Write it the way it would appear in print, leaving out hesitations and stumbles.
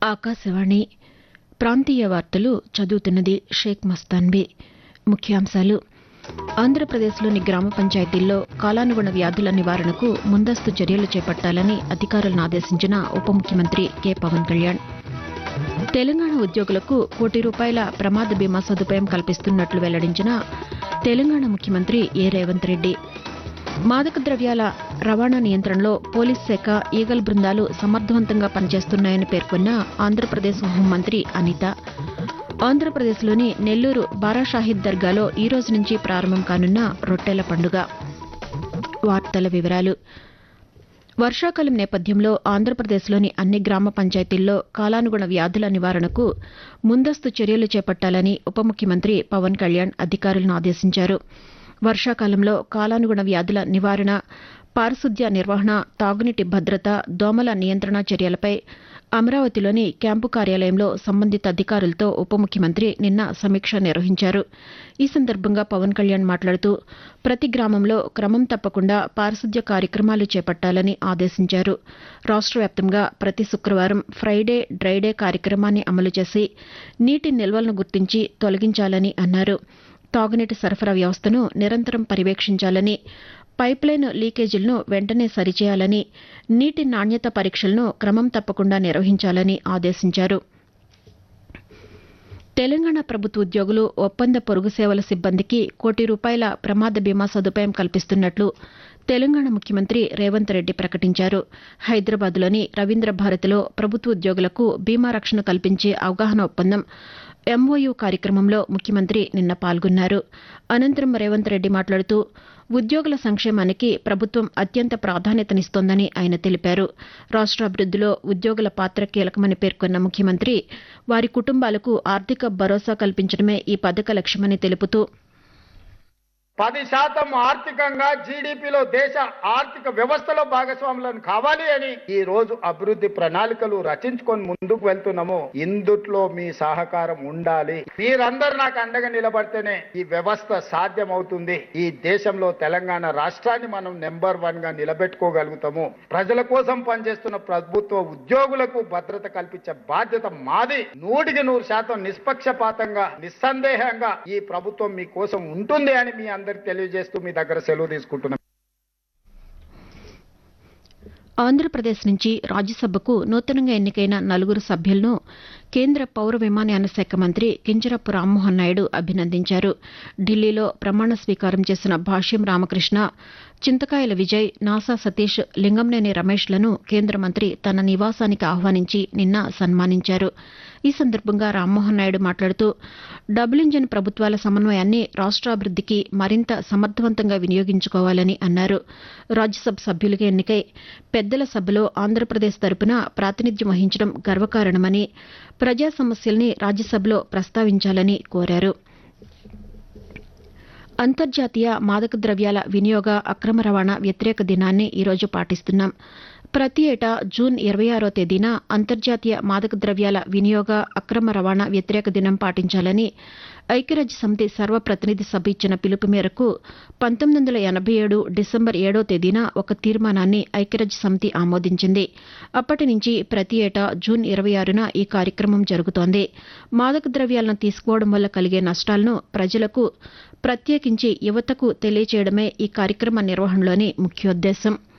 ఆకాశవాణి ప్రాంతీయ వార్తలు చదువుతున్నది షేక్ మస్తాన్బీ. ముఖ్యాంశాలు: ఆంధ్రప్రదేశ్లోని గ్రామ పంచాయతీల్లో కాలానుగుణ వ్యాధుల నివారణకు ముందస్తు చర్యలు చేపట్టాలని అధికారులను ఆదేశించిన ఉప ముఖ్యమంత్రి కె పవన్ కళ్యాణ్. తెలంగాణ ఉద్యోగులకు ₹1,00,00,000 ప్రమాద బీమా సదుపాయం కల్పిస్తున్నట్లు వెల్లడించిన తెలంగాణ ముఖ్యమంత్రి ఏ రేవంత్ రెడ్డి. మాదక ద్రవ్యాల రవాణా నియంత్రణలో పోలీస్ శాఖ, ఈగల్ బృందాలు సమర్థవంతంగా పనిచేస్తున్నాయని పేర్కొన్న ఆంధ్రప్రదేశ్ హోంమంత్రి అనిత. ఆంధ్రప్రదేశ్లోని నెల్లూరు బారాషాహిద్ దర్గాలో ఈ రోజు నుంచి ప్రారంభం కానున్న రొట్టెల పండుగ. వార్తల వివరాలు. వర్షాకాలం నేపథ్యంలో ఆంధ్రప్రదేశ్లోని అన్ని గ్రామ పంచాయతీల్లో కాలానుగుణ వ్యాధుల నివారణకు ముందస్తు చర్యలు చేపట్టాలని ఉప ముఖ్యమంత్రి పవన్ కళ్యాణ్ అధికారులను ఆదేశించారు. వర్షాకాలంలో కాలానుగుణ వ్యాధుల నివారణ, పారిశుద్ధ్య నిర్వహణ, తాగునీటి భద్రత, దోమల నియంత్రణ చర్యలపై అమరావతిలోని క్యాంపు కార్యాలయంలో సంబంధిత అధికారులతో ఉప ముఖ్యమంత్రి నిన్న సమీక్ష నిర్వహించారు. ఈ సందర్భంగా పవన్ కళ్యాణ్ మాట్లాడుతూ ప్రతి గ్రామంలో క్రమం తప్పకుండా పారిశుద్ధ్య కార్యక్రమాలు చేపట్టాలని ఆదేశించారు. రాష్ట్ర వ్యాప్తంగా ప్రతి శుక్రవారం ఫ్రైడే, డ్రైడే కార్యక్రమాన్ని అమలు చేసి నీటి నిల్వలను గుర్తించి తొలగించాలని అన్నారు. తాగునీటి సరఫరా వ్యవస్థను నిరంతరం పర్యవేక్షించాలని, పైప్లైన్ లీకేజీలను వెంటనే సరిచేయాలని, నీటి నాణ్యత పరీక్షలను క్రమం తప్పకుండా నిర్వహించాలని ఆదేశించారు. తెలంగాణ ప్రభుత్వ ఉద్యోగులు, ఒప్పంద పొరుగు సేవల సిబ్బందికి ₹1,00,00,000 ప్రమాద బీమా సదుపాయం కల్పిస్తున్నట్లు తెలంగాణ ముఖ్యమంత్రి రేవంత్ రెడ్డి ప్రకటించారు. హైదరాబాద్లోని రవీంద్ర భారతిలో ప్రభుత్వ ఉద్యోగులకు బీమా రక్షణ కల్పించే అవగాహన ఒప్పందం MOU కార్యక్రమంలో ముఖ్యమంత్రి నిన్న పాల్గొన్నారు. అనంతరం రేవంత్ రెడ్డి మాట్లాడుతూ ఉద్యోగుల సంక్షేమానికి ప్రభుత్వం అత్యంత ప్రాధాన్యతనిస్తోందని ఆయన తెలిపారు. రాష్ట్ర అభివృద్దిలో ఉద్యోగుల పాత్ర కీలకమని పేర్కొన్న ముఖ్యమంత్రి వారి కుటుంబాలకు ఆర్థిక భరోసా కల్పించడమే ఈ పథక లక్ష్యమని తెలుపుతూ 10% ఆర్థికంగా జీడీపీలో దేశ ఆర్థిక వ్యవస్థలో భాగస్వాములను కావాలి అని ఈ రోజు అభివృద్ధి ప్రణాళికలు రచించుకొని ముందుకు వెళ్తున్నాము. ఇందుట్లో మీ సహకారం ఉండాలి. మీరందరూ నాకు అండగా నిలబడితేనే ఈ వ్యవస్థ సాధ్యమవుతుంది. ఈ దేశంలో తెలంగాణ రాష్ట్రాన్ని మనం నెంబర్ 1 గా నిలబెట్టుకోగలుగుతాము. ప్రజల కోసం పనిచేస్తున్న ప్రభుత్వ ఉద్యోగులకు భద్రత కల్పించే బాధ్యత మాది. 100% నిష్పక్షపాతంగా, నిస్సందేహంగా ఈ ప్రభుత్వం మీ కోసం ఉంటుంది అని మీ అందరికి తెలియజేస్తూ మీ దగ్గర సెలవు తీసుకుంటున్నాం. ఆంధ్రప్రదేశ్ నుంచి రాజ్యసభకు నూతనంగా ఎన్నికైన 4 సభ్యులను కేంద్ర పౌర విమానయాన శాఖ మంత్రి కింజరాపు రామ్మోహన్ నాయుడు అభినందించారు. ఢిల్లీలో ప్రమాణ స్వీకారం చేసిన భాష్యం రామకృష్ణ, చింతకాయల విజయ్, నాసా సతీష్, లింగంనేని రమేష్లను కేంద్ర మంత్రి తన నివాసానికి ఆహ్వానించి నిన్న సన్మానించారు. ఈ సందర్భంగా రామ్మోహన్ నాయుడు మాట్లాడుతూ డబుల్ ఇంజన్ ప్రభుత్వాల సమన్వయాన్ని రాష్ట్రాభివృద్దికి మరింత సమర్థవంతంగా వినియోగించుకోవాలని అన్నారు. రాజ్యసభ సభ్యులుగా ఎన్నికై పెద్దల సభలో ఆంధ్రప్రదేశ్ తరపున ప్రాతినిధ్యం వహించడం గర్వకారణమని, ప్రజా సమస్యల్ని రాజ్యసభలో ప్రస్తావించాలని కోరారు. అంతర్జాతీయ మాదక ద్రవ్యాల వినియోగ, అక్రమ రవాణా వ్యతిరేక దినాన్ని ఈరోజు పాటిస్తున్నాం. ప్రతి ఏటా జూన్ 26వ తేదీన అంతర్జాతీయ మాదక ద్రవ్యాల వినియోగ, అక్రమ రవాణా వ్యతిరేక దినం పాటించాలని ఐక్యరాజ్యసమితి సర్వప్రతినిధి సభ ఇచ్చిన పిలుపు మేరకు 1987 డిసెంబర్ 7వ తేదీన ఒక తీర్మానాన్ని ఐక్యరాజ్యసమితి ఆమోదించింది. అప్పటి నుంచి ప్రతి ఏటా జూన్ 26న ఈ కార్యక్రమం జరుగుతోంది. మాదక ద్రవ్యాలను తీసుకోవడం వల్ల కలిగే నష్టాలను ప్రజలకు, ప్రత్యేకించి యువతకు తెలియచేయడమే ఈ కార్యక్రమ నిర్వహణలోని ముఖ్యోద్దేశం.